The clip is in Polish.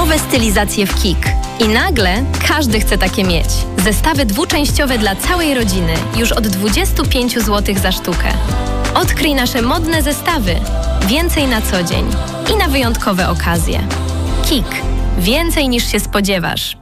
Nowe stylizacje w KiK. I nagle każdy chce takie mieć. Zestawy dwuczęściowe dla całej rodziny już od 25 zł za sztukę. Odkryj nasze modne zestawy. Więcej na co dzień i na wyjątkowe okazje. KiK. Więcej niż się spodziewasz.